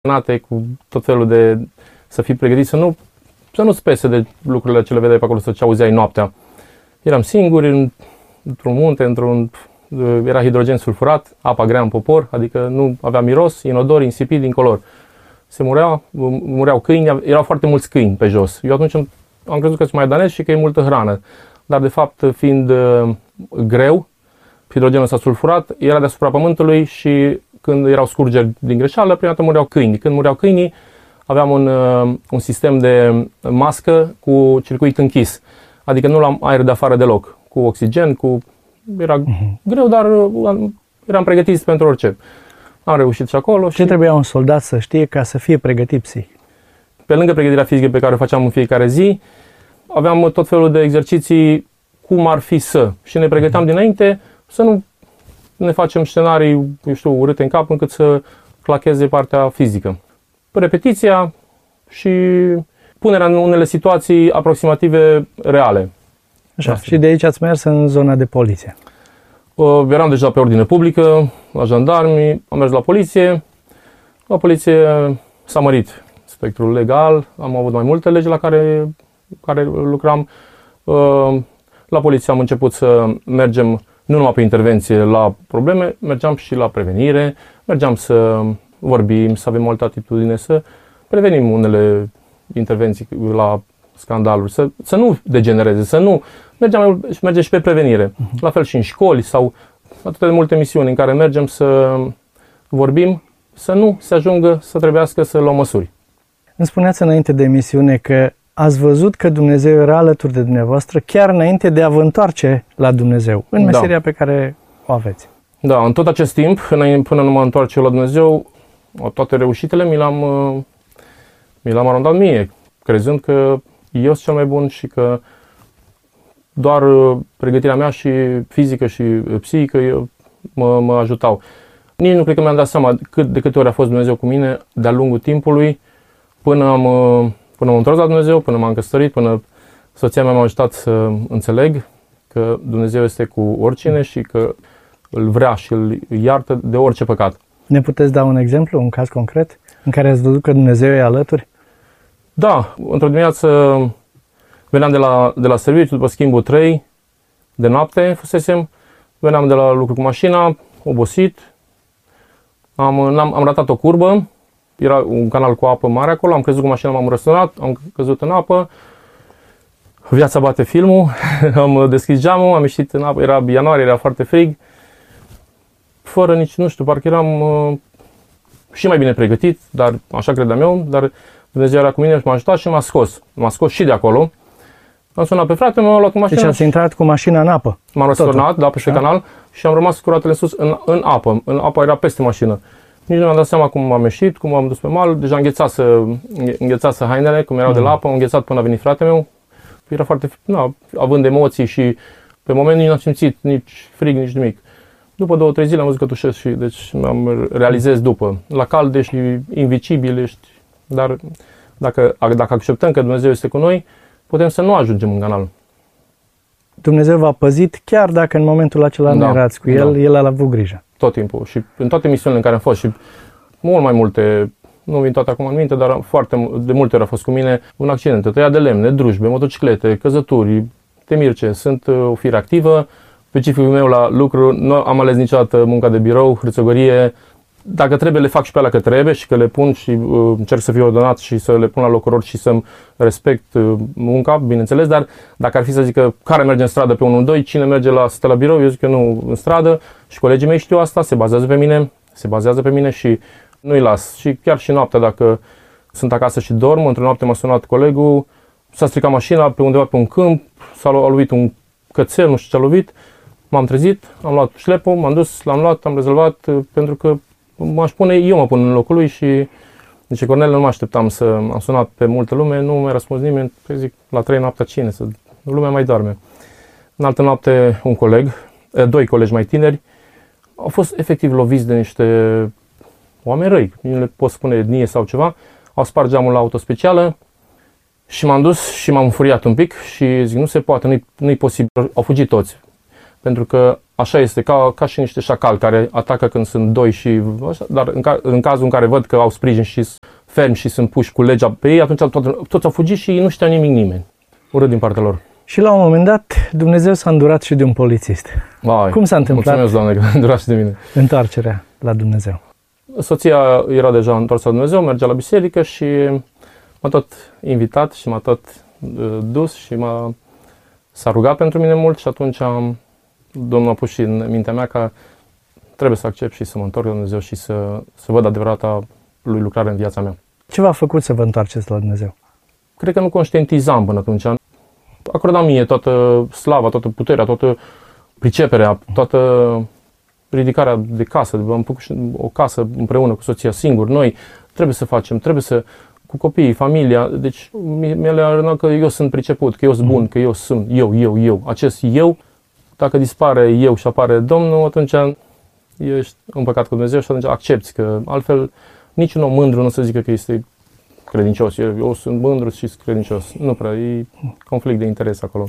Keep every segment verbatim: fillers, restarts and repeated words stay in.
cu tot felul de... să fii pregătit, să nu să nu-ți pese de lucrurile ce le vedeai pe acolo, să ce auzeai noaptea. Eram singuri în, într-un munte, într-un... era hidrogen sulfurat, apa grea în popor, adică nu avea miros, inodor, insipid, incolor. Se mureau, mureau câini, erau foarte mulți câini pe jos. Eu atunci am crezut că sunt maidanezi și că e multă hrană. Dar de fapt, fiind uh, greu, hidrogenul s-a sulfurat, era deasupra pământului și când erau scurgeri din greșeală, prima dată mureau câini. Când mureau câinii, aveam un, uh, un sistem de mască cu circuit închis. Adică nu luam aer de afară deloc, cu oxigen, cu... Era uh-huh. greu, dar uh, eram pregătiți pentru orice. Am reușit și acolo. Ce și... trebuia un soldat să știe ca să fie pregătit psihic? Pe lângă pregătirea fizică pe care o făceam în fiecare zi, aveam tot felul de exerciții cum ar fi să. Și ne pregăteam uh-huh. dinainte să nu ne facem scenarii, eu știu, urâte în cap încât să clacheze partea fizică. Repetiția și punerea în unele situații aproximative reale. Așa, și de aici ați mers în zona de poliție. Uh, eram deja pe ordine publică, la jandarmi, am mers la poliție. La poliție s-a mărit spectrul legal, am avut mai multe legi la care, care lucram. Uh, la poliție am început să mergem nu numai pe intervenție la probleme, mergeam și la prevenire, mergeam să vorbim, să avem o altă atitudine, să prevenim unele intervenții la scandaluri, să, să nu degenereze, să nu... Mergeam, mergem și pe prevenire. Uh-huh. La fel și în școli sau atât de multe misiuni în care mergem să vorbim, să nu se ajungă să trebuiască să luăm măsuri. Îmi spuneați înainte de emisiune că ați văzut că Dumnezeu era alături de dumneavoastră chiar înainte de a vă întoarce la Dumnezeu, în meseria da. pe care o aveți. Da, în tot acest timp, până nu mă întoarce eu la Dumnezeu, toate reușitele mi le-am, mi le-am arandat mie, crezând că eu sunt cel mai bun și că doar pregătirea mea și fizică și psihică eu, mă, mă ajutau. Nici nu cred că mi-am dat seama cât, de câte ori a fost Dumnezeu cu mine de-a lungul timpului, până am, până am întors la Dumnezeu, până m-am căsătorit, până soția mea m-a ajutat să înțeleg că Dumnezeu este cu oricine și că îl vrea și îl iartă de orice păcat. Ne puteți da un exemplu, un caz concret, în care ați văzut că Dumnezeu e alături? Da, într-o dimineață veneam de la, de la serviciu, după schimbul trei de noapte fusesem, veneam de la lucru cu mașina, obosit, am, am, am ratat o curbă, era un canal cu apă mare acolo, am crezut cu mașina, m-am răsturnat, am căzut în apă, viața bate filmul, am deschis geamul, am ieșit în apă, era ianuarie, era foarte frig, fără nici, nu știu, parcă eram uh, și mai bine pregătit, dar așa credeam eu, dar Dumnezeu era cu mine și m-a ajutat și m-a scos, m-a scos și de acolo. Am sunat pe frate, m-a luat cu mașina. Deci ați intrat cu mașina în apă? M-am răsturnat, da, pe canal și am rămas cu roatele în sus, în, în apă. În apă era peste mașină. Nici nu mi-am dat seama cum am ieșit, cum am dus pe mal. Deja înghețase, înghețase hainele, cum erau mm. de la apă, am înghețat până a venit fratele meu. Era foarte, na, având emoții și pe moment nici n-am simțit nici frig, nici nimic. După două, trei zile am văzut că tușesc și deci am realizez după. La cald ești invicibil, ești, dar dacă, dacă acceptăm că Dumnezeu este cu noi, putem să nu ajungem în canal. Dumnezeu v-a păzit chiar dacă în momentul acela nu erați cu El, da. El a avut grijă. Tot timpul și în toate misiunile în care am fost și mult mai multe, nu vin toate acum în minte, dar foarte de multe ori a fost cu mine un accident, tăia de lemne, drujbe, motociclete, căzături, temirce, sunt o fire activă. Specificul meu la lucru, nu am ales niciodată munca de birou, hârțogărie. Dacă trebuie, le fac și pe alea că trebuie și că le pun și uh, încerc să fiu ordonat și să le pun la locul lor și să-mi respect uh, munca, bineînțeles, dar dacă ar fi să zică care merge în stradă pe unu doi, cine merge la, stă la birou, eu zic că nu în stradă și colegii mei știu asta, se bazează pe mine, se bazează pe mine și nu-i las. Și chiar și noaptea, dacă sunt acasă și dorm, într-o noapte m-a sunat colegul, s-a stricat mașina pe undeva pe un câmp, s-a lovit un cățel, nu știu ce a lovit, m-am trezit, am luat șlepul, m-am dus, l-am luat, am rezolvat, pentru că m-aș pune, eu mă pun în locul lui și zice, Cornel, nu mă așteptam să... Am sunat pe multă lume, nu mi-a răspuns nimeni, păi zic, la trei noaptea cine, să, lumea mai doarme. În altă noapte, un coleg, doi colegi mai tineri, au fost efectiv loviți de niște oameni răi, nu le pot spune etnie sau ceva, au spart geamul la autospecială și m-am dus și m-am înfuriat un pic și zic, nu se poate, nu-i, nu-i posibil, au fugit toți. Pentru că așa este, ca, ca și niște șacali care atacă când sunt doi și așa, dar în, ca, în cazul în care văd că au sprijin și fermi și sunt puși cu legea pe ei, atunci toată, toți au fugit și nu știa nimic nimeni. Urât din partea lor. Și la un moment dat, Dumnezeu s-a îndurat și de un polițist. Vai, cum s-a întâmplat? Mulțumesc, Doamne, că a îndurat și de mine. Întoarcerea la Dumnezeu. Soția era deja întoarsă la Dumnezeu, mergea la biserică și m-a tot invitat și m-a tot uh, dus și m-a, s-a rugat pentru mine mult și atunci am, Domnul a pus și în mintea mea că trebuie să accept și să mă întorc la Dumnezeu și să, să văd adevărata lui lucrare în viața mea. Ce v-a făcut să vă întoarceți la Dumnezeu? Cred că nu conștientizam până atunci. Acordam mie toată slava, toată puterea, toată priceperea, toată ridicarea de casă. Am făcut o casă împreună cu soția, singur. Noi trebuie să facem, trebuie să, cu copiii, familia. Deci mi-a arătat că eu sunt priceput, că eu sunt bun, că eu sunt eu, eu, eu. Acest eu, dacă dispare eu și apare Domnul, atunci ești împăcat cu Dumnezeu și atunci accepti că altfel niciun om mândru nu o să zică că este credincios. Eu, eu sunt mândru și sunt credincios. Nu prea, e conflict de interes acolo.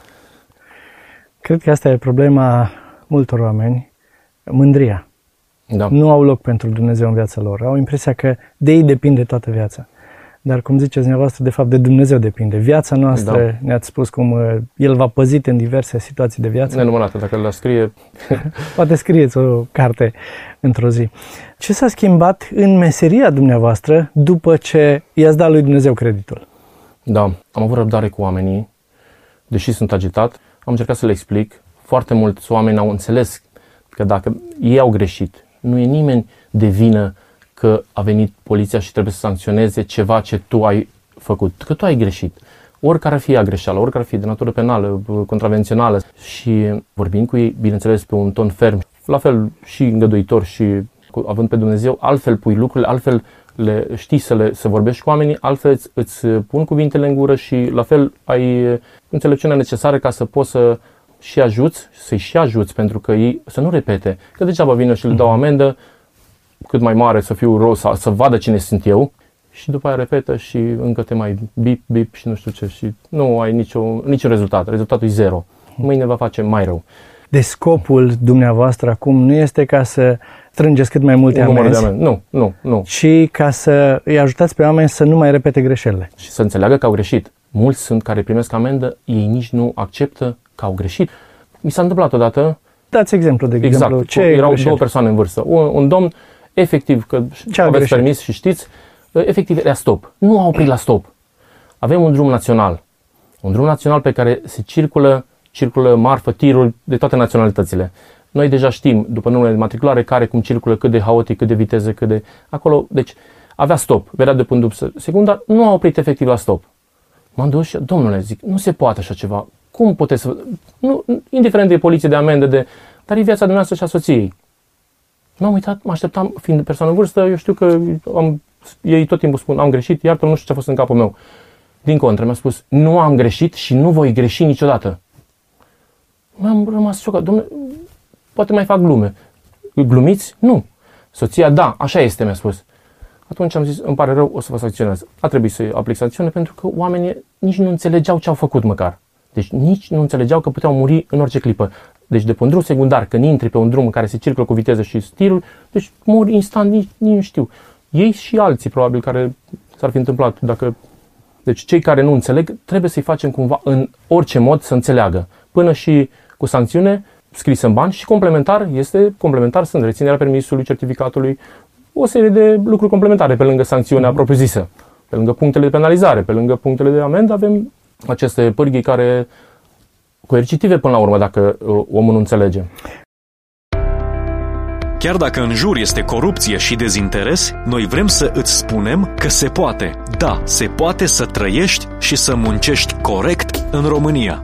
Cred că asta e problema multor oameni, mândria. Da. Nu au loc pentru Dumnezeu în viața lor. Au impresia că de ei depinde toată viața. Dar cum ziceți dumneavoastră, de fapt de Dumnezeu depinde. Viața noastră, da. Ne-ați spus cum El v-a păzit în diverse situații de viață. Nenumărate, dacă le scrie. Poate scrieți o carte într-o zi. Ce s-a schimbat în meseria dumneavoastră după ce i-ați dat lui Dumnezeu creditul? Da, am avut răbdare cu oamenii, deși sunt agitat. Am încercat să le explic. Foarte mulți oameni au înțeles că dacă ei au greșit, nu e nimeni de vină că a venit poliția și trebuie să sancționeze ceva ce tu ai făcut, că tu ai greșit. Oricare ar fi ea greșeală, oricare ar fi de natură penală, contravențională. Și vorbind cu ei, bineînțeles, pe un ton ferm, la fel și îngăduitor și având pe Dumnezeu, altfel pui lucrurile, altfel le știi să, le, să vorbești cu oamenii, altfel îți, îți pun cuvintele în gură și la fel ai înțelepciunea necesară ca să poți să și ajuți, să-i și ajuți pentru că ei să nu repete. Că degeaba vin eu și le dau amendă cât mai mare să fiu rău, să, să vadă cine sunt eu și după aia repetă și încă te mai bip, bip și nu știu ce și nu ai nicio, niciun rezultat. Rezultatul e zero. Mâine va face mai rău. De scopul dumneavoastră acum nu este ca să strângeți cât mai multe amenzi, amenzi. Nu, nu, nu. ci ca să îi ajutați pe oameni să nu mai repete greșelile. Și să înțeleagă că au greșit. Mulți sunt care primesc amendă, ei nici nu acceptă că au greșit. Mi s-a întâmplat odată. Dați exemplu, de exact, exemplu. Ce erau greșeli? două persoane în vârstă. Un, un domn, efectiv, că Ce aveți greșeli? permis și știți, efectiv era stop. Nu a oprit la stop. Avem un drum național. Un drum național pe care se circulă, circulă marfă, tiruri de toate naționalitățile. Noi deja știm, după numele de matriculare, care cum circulă, cât de haotic, cât de viteză, cât de... Acolo, deci, avea stop. Vedea de până după secundar, nu a oprit efectiv la stop. M-am dus și, domnule, zic, nu se poate așa ceva. Cum puteți să... Nu, indiferent de poliție, de amendă, de... Dar e viața dumneavoastră și a soției. M-am uitat, mă așteptam, fiind persoană în vârstă, eu știu că am, ei tot timpul spun, am greșit, iartă, nu știu ce a fost în capul meu. Din contră, mi-a spus, nu am greșit și nu voi greși niciodată. M-am rămas șocat, domnule, poate mai fac glume. Glumiți? Nu. Soția, da, așa este, mi-a spus. Atunci am zis, îmi pare rău, o să vă sancționez. A trebuit să aplic sancțiune pentru că oamenii nici nu înțelegeau ce au făcut măcar. Deci nici nu înțelegeau că puteau muri în orice clipă. Deci de pe un drum secundar, când intri pe un drum în care se circulă cu viteză și stilul, deci mori instant, nici, nici nu știu. Ei și alții probabil care s-ar fi întâmplat. Dacă... Deci cei care nu înțeleg, trebuie să-i facem cumva în orice mod să înțeleagă. Până și cu sancțiune scrisă în bani și complementar, este complementar, sunt reținerea permisului, certificatului, o serie de lucruri complementare pe lângă sancțiunea propriu-zisă. Pe lângă punctele de penalizare, pe lângă punctele de amendă, avem aceste pârghii care coercitive până la urmă dacă omul nu înțelege. Chiar dacă în jur este corupție și dezinteres, noi vrem să îți spunem că se poate. Da, se poate să trăiești și să muncești corect în România.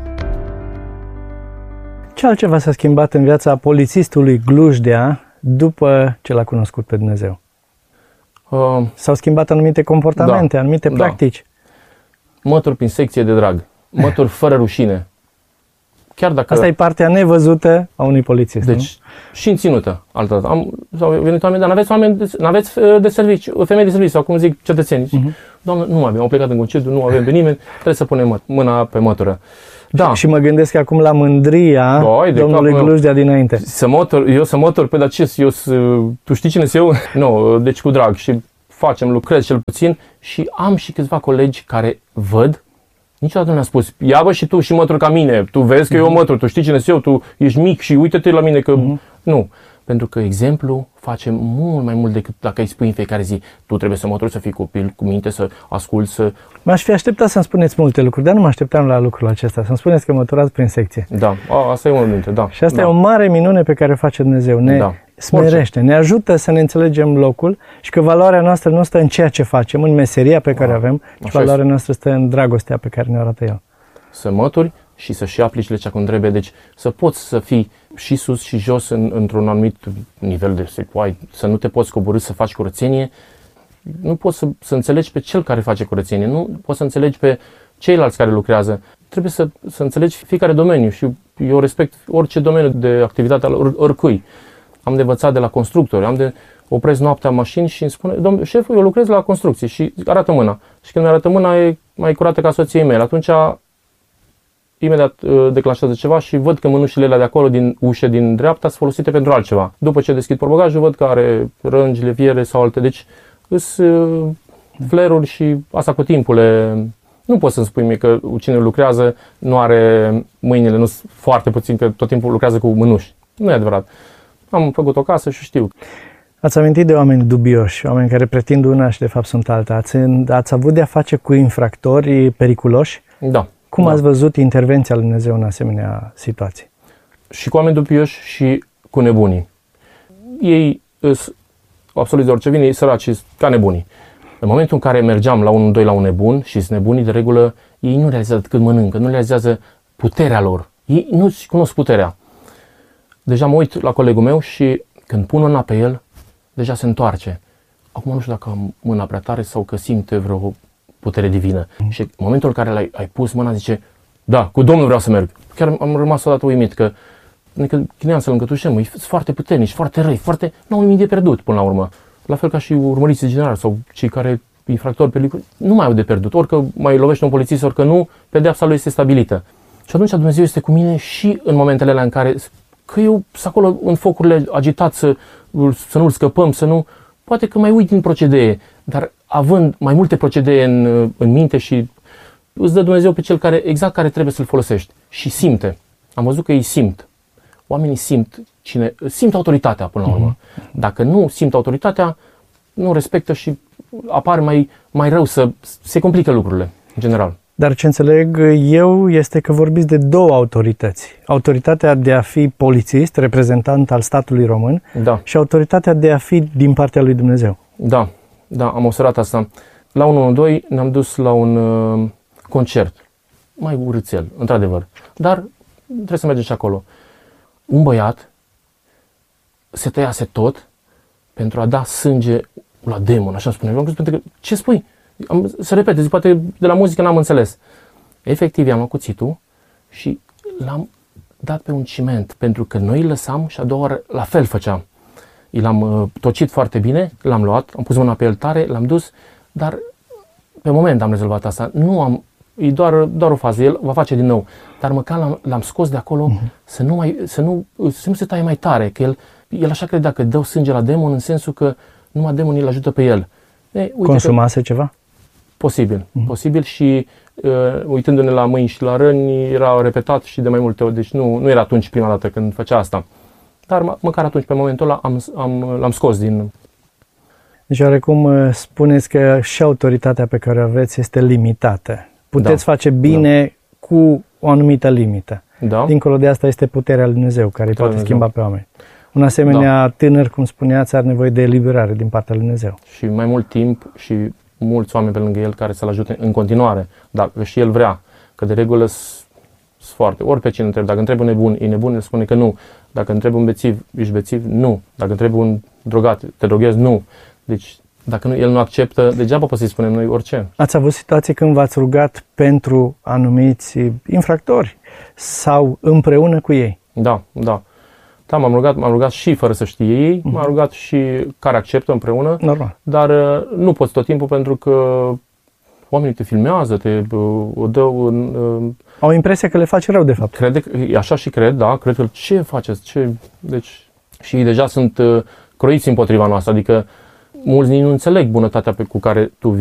Ce altceva s-a schimbat în viața polițistului Glujdea după ce l-a cunoscut pe Dumnezeu? Uh, S-au schimbat anumite comportamente, da, anumite practici. Da. Mături prin secție de drag. Mături fără rușine. Chiar dacă... Asta e partea nevăzută a unui polițist, deci, nu? Și în ținută. Altă dată. Am, sau venit oameni, dar n-aveți oameni de, n-aveți de serviciu, femei de serviciu, sau cum zic, cetățeni. Uh-huh. Doamne, nu avem, au plecat în concediu, nu avem pe nimeni, trebuie să punem mâna pe mătură. Da. Și, și mă gândesc acum la mândria Boi, domnului Glujdea dinainte. Să motor, eu să motor pe ce eu tu știi cine sunt eu? Nu, deci cu drag și facem, lucrez cel puțin și am și câțiva colegi care văd, niciodată nu mi-a spus, ia bă și tu și mătur ca mine, tu vezi că uh-huh. eu mătur, tu știi cine sunt eu, tu ești mic și uite-te la mine că... Uh-huh. Nu. Pentru că exemplu face mult mai mult decât dacă îi spui în fiecare zi, tu trebuie să mături, să fii copil, cu minte, să asculți, să... M-aș fi așteptat să-mi spuneți multe lucruri, dar nu mă așteptam la lucrul acesta, să-mi spuneți că măturați prin secție. Da, a, asta e unul dintre, da. Și asta da. e o mare minune pe care o face Dumnezeu, ne da. smerește, ne ajută să ne înțelegem locul și că valoarea noastră nu stă în ceea ce facem, în meseria pe care o avem, ci valoarea noastră stă în dragostea pe care ne arată El. Să mături și să-și aplici legea cum trebuie, deci să poți să fii și sus și jos în, într-un anumit nivel de secoai, să nu te poți coborî să faci curățenie, nu poți să, să înțelegi pe cel care face curățenie, nu poți să înțelegi pe ceilalți care lucrează, trebuie să, să înțelegi fiecare domeniu și eu respect orice domeniu de activitate al or, oricui. Am de învățat de la constructori, am de opresc noaptea mașini și îmi spune, domnule șeful, eu lucrez la construcție și arată mâna. Și când mi arată mâna e mai curată ca soției mele, atunci imediat uh, declanșează ceva și văd că mânușile alea de acolo, din ușe din dreapta, sunt folosite pentru altceva. După ce deschid portbagajul, văd că are rângi, leviere sau alte. Deci, sunt uh, fleruri și asta cu timpul. Le... Nu poți să-mi spui mie că cine lucrează nu are mâinile, nu sunt foarte puțin, că tot timpul lucrează cu mânuși. Nu e adevărat. Am făcut o casă și știu. Ați amintit de oameni dubioși, oameni care pretind una și de fapt sunt alta. Ați, ați avut de-a face cu infractori periculoși? Da. Cum da. ați văzut intervenția lui Dumnezeu în asemenea situații? Și cu oameni dubioși și cu nebunii. Ei sunt absolut de orice vine, ei săraci, ca nebunii. În momentul în care mergeam la unul, doi la un nebun și sunt nebunii, de regulă, ei nu realizează cât mănâncă, nu realizează puterea lor. Ei nu-și cunosc puterea. Deja mă uit la colegul meu și când pun mâna pe el, deja se întoarce. Acum nu știu dacă am mâna prea tare sau că simte vreo putere divină. Mm. Și în momentul în care l-ai ai pus mâna, zice, da, cu Domnul vreau să merg. Chiar am rămas odată uimit că chineam să-l încătușăm, e foarte puternici, foarte răi, foarte... Nu au nimic de pierdut până la urmă. La fel ca și urmăriții generali sau cei care, infractori pe lucruri, nu mai au de pierdut. Orică mai lovește un polițist, orică nu, pedeapsa lui este stabilită. Și atunci Dumnezeu este cu mine și în momentele alea în care, că eu sunt acolo în focurile agitat să, să nu-l scăpăm, să nu... Poate că mai uit din procedee, dar având mai multe procedee în, în minte și îți dă Dumnezeu pe cel care, exact care trebuie să-l folosești. Și simte. Am văzut că ei simt. Oamenii simt, cine, simt autoritatea până la urmă. Dacă nu simt autoritatea, nu respectă și apare mai, mai rău, să se complică lucrurile, în general. Dar ce înțeleg eu este că vorbiți de două autorități. Autoritatea de a fi polițist, reprezentant al statului român, da. Și autoritatea de a fi din partea lui Dumnezeu. Da, da, am observat asta. La unu unu doi ne-am dus la un uh, concert, mai urâțel, într-adevăr, dar trebuie să mergem și acolo. Un băiat se tăiase tot pentru a da sânge la demon, așa spune. Eu am crezut, pentru că, ce spui? Am, să repete, zic, poate de la muzică n-am înțeles. Efectiv, i-am luat cuțitul și l-am dat pe un ciment, pentru că noi îl lăsam și a doua oară la fel făceam. I l-am uh, tocit foarte bine, l-am luat, am pus mâna pe el tare, l-am dus, dar pe moment am rezolvat asta. Nu am, e doar, doar o fază, el va face din nou. Dar măcar l-am, l-am scos de acolo uh-huh. să, nu mai, să, nu, să nu se taie mai tare, că el, el așa credea că dă sânge la demon în sensul că numai demonii îl ajută pe el. E, uite consumase că, ceva? Posibil, uh-huh. posibil și uh, uitându-ne la mâini și la răni, era repetat și de mai multe ori, deci nu, nu era atunci prima dată când făcea asta. Dar mă, măcar atunci, pe momentul ăla, am, am, l-am scos din... Deci, oarecum, spuneți că și autoritatea pe care o aveți este limitată. Puteți da. face bine da. cu o anumită limită. Da. Dincolo de asta este puterea lui Dumnezeu, care îi poate Dumnezeu. schimba pe oameni. Un asemenea da. tânăr, cum spuneați, are nevoie de eliberare din partea lui Dumnezeu. Și mai mult timp și mulți oameni pe lângă el care să-l ajute în continuare. Dacă și el vrea, că de regulă sunt foarte... Ori pe cine întreb, dacă întreb un nebun, e nebun, el spune că nu. Dacă întreb un bețiv, ești bețiv? Nu. Dacă întreb un drogat, te droghezi? Nu. Deci, dacă nu, el nu acceptă, degeaba poți să-i spunem noi orice. Ați avut situații când v-ați rugat pentru anumiți infractori sau împreună cu ei? Da, da. Da, m-am rugat, m-am rugat și fără să știe ei, uh-huh. m-am rugat și care acceptă împreună. Normal. Dar nu poți tot timpul pentru că oamenii te filmează, te uh, dă un... Uh, Au impresia că le face rău, de fapt. Crede, așa și cred, da, cred că ce faceți, ce... Deci, și deja sunt uh, croiți împotriva noastră, adică mulți nici nu înțeleg bunătatea pe cu care tu